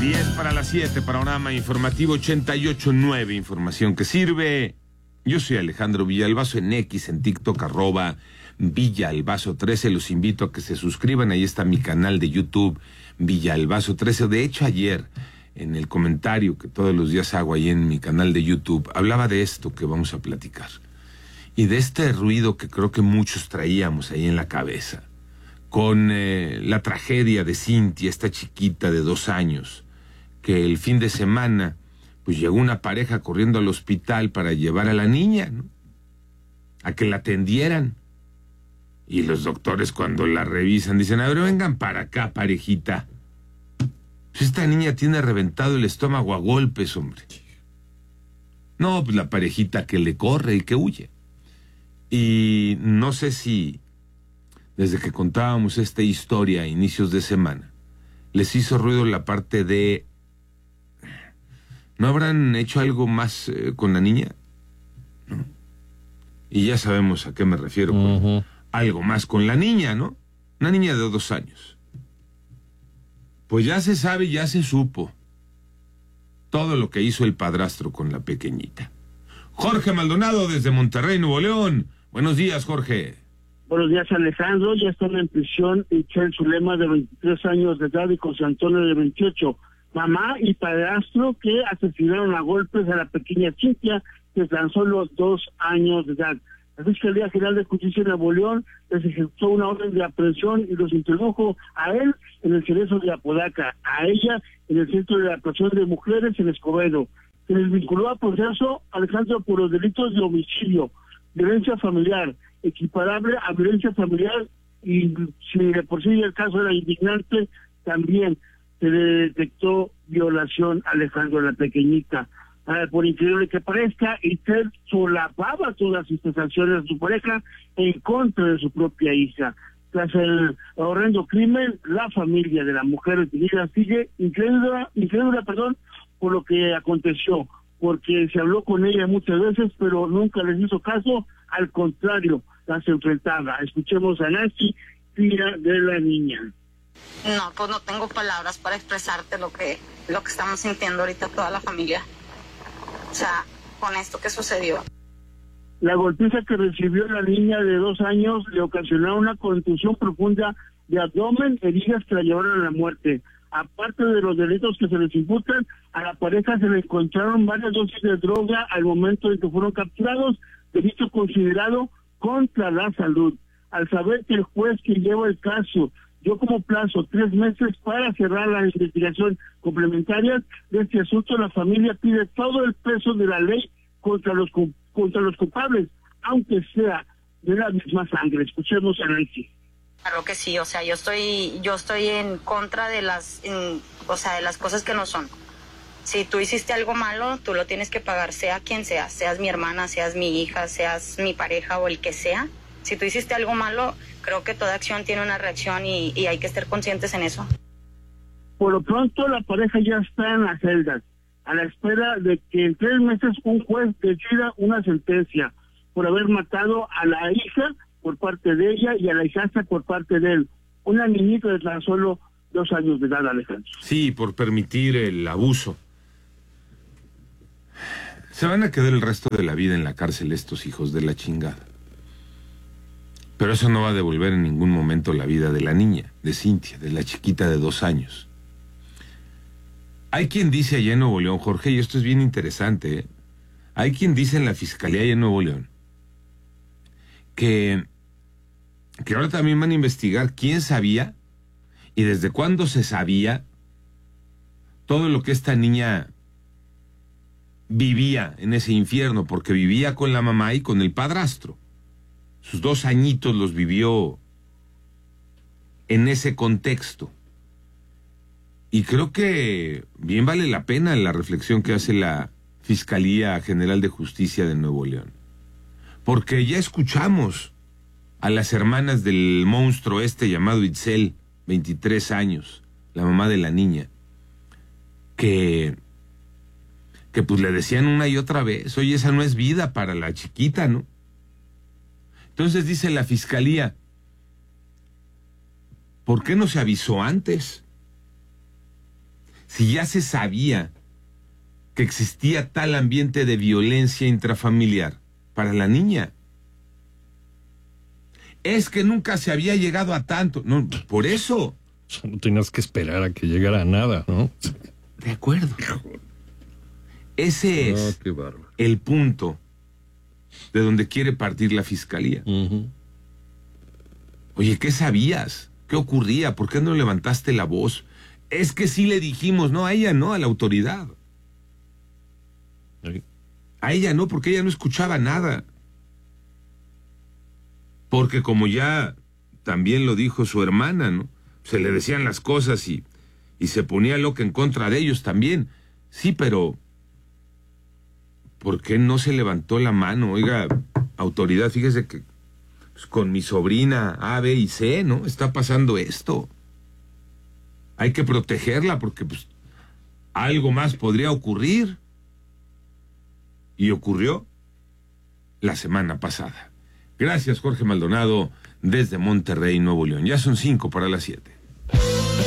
10 para las 7, panorama informativo 88.9, información que sirve. Yo soy Alejandro Villalbazo en X, en TikTok, @Villalbazo13. Los invito a que se suscriban, ahí está mi canal de YouTube, Villalbazo13. De hecho, ayer, en el comentario que todos los días hago ahí en mi canal de YouTube, hablaba de esto que vamos a platicar. Y de este ruido que creo que muchos traíamos ahí en la cabeza, con la tragedia de Cintia, esta chiquita de 2 años, que el fin de semana pues llegó una pareja corriendo al hospital para llevar a la niña, ¿no?, a que la atendieran. Y los doctores, cuando la revisan, dicen: a ver, vengan para acá, parejita. Pues esta niña tiene reventado el estómago a golpes, hombre. No, pues la parejita que le corre y que huye. Y no sé si desde que contábamos esta historia a inicios de semana les hizo ruido la parte de: ¿no habrán hecho algo más con la niña? ¿No? Y ya sabemos a qué me refiero con algo más con la niña, ¿no? Una niña de 2 años. Pues ya se sabe, ya se supo todo lo que hizo el padrastro con la pequeñita. Jorge Maldonado desde Monterrey, Nuevo León. Buenos días, Jorge. Buenos días, Alejandro. Ya están en prisión Itzel Zulema, de 23 años de edad, y José Antonio, de 28. Mamá y padrastro que asesinaron a golpes a la pequeña Cintia, que tan solo 2 años de edad. La Fiscalía General de Justicia de Nuevo León les ejecutó una orden de aprehensión y los introdujo a él en el Cerezo de Apodaca, a ella en el Centro de Atención de Mujeres en Escobedo. Se les vinculó a proceso, Alejandro, por los delitos de homicidio, violencia familiar, equiparable a violencia familiar, y si de por sí el caso era indignante, también se le detectó violación, Alejandro, a la pequeñita. Por increíble que parezca, Itzel solapaba todas estas acciones de su pareja en contra de su propia hija. Tras el horrendo crimen, la familia de la mujer detenida sigue incrédula, por lo que aconteció, porque se habló con ella muchas veces, pero nunca les hizo caso, al contrario, las enfrentaba. Escuchemos a Nancy, tía de la niña. No, pues no tengo palabras para expresarte lo que estamos sintiendo ahorita toda la familia. O sea, con esto que sucedió. La golpiza que recibió la niña de 2 años le ocasionó una contusión profunda de abdomen, heridas que la llevaron a la muerte. Aparte de los delitos que se les imputan, a la pareja se le encontraron varias dosis de droga al momento en que fueron capturados, delito considerado contra la salud. Al saber que el juez que lleva el caso dio como plazo 3 meses para cerrar la investigación complementaria de este asunto, la familia pide todo el peso de la ley contra los culpables, aunque sea de la misma sangre. Escuchemos a Nancy. Claro que sí, o sea, yo estoy en contra de las cosas que no son. Si tú hiciste algo malo, tú lo tienes que pagar, sea quien sea, seas mi hermana, seas mi hija, seas mi pareja o el que sea. Si tú hiciste algo malo, creo que toda acción tiene una reacción y hay que estar conscientes en eso. Por lo pronto, la pareja ya está en las celdas, a la espera de que en 3 meses un juez decida una sentencia por haber matado a la hija por parte de ella y a la hijastra por parte de él. Una niñita de tan solo 2 años de edad, Alejandro. Sí, por permitir el abuso. Se van a quedar el resto de la vida en la cárcel estos hijos de la chingada. Pero eso no va a devolver en ningún momento la vida de la niña, de Cintia, de la chiquita de 2 años. Hay quien dice allá en Nuevo León, Jorge, y esto es bien interesante, ¿eh? Hay quien dice en la Fiscalía allá en Nuevo León que ahora también van a investigar quién sabía y desde cuándo se sabía todo lo que esta niña vivía en ese infierno, porque vivía con la mamá y con el padrastro. Sus 2 añitos los vivió en ese contexto. Y creo que bien vale la pena la reflexión que hace la Fiscalía General de Justicia de Nuevo León. Porque ya escuchamos a las hermanas del monstruo llamado Itzel, 23 años, la mamá de la niña, que pues le decían una y otra vez: oye, esa no es vida para la chiquita, ¿no? Entonces dice la Fiscalía: ¿por qué no se avisó antes? Si ya se sabía que existía tal ambiente de violencia intrafamiliar para la niña. Es que nunca se había llegado a tanto. No, por eso. O sea, no tenías que esperar a que llegara a nada, ¿no? De acuerdo. Ese es qué bárbaro. el punto de donde quiere partir la fiscalía. Uh-huh. Oye, ¿qué sabías? ¿Qué ocurría? ¿Por qué no levantaste la voz? Es que sí le dijimos, no, a ella no, a la autoridad. Sí. A ella no, porque ella no escuchaba nada. Porque como ya también lo dijo su hermana, ¿no? Se le decían las cosas y se ponía loca en contra de ellos también. Sí, pero ¿por qué no se levantó la mano? Oiga, autoridad, fíjese que pues, con mi sobrina A, B y C, ¿no? Está pasando esto. Hay que protegerla porque pues algo más podría ocurrir. Y ocurrió la semana pasada. Gracias, Jorge Maldonado, desde Monterrey, Nuevo León. Ya son 5 para las 7.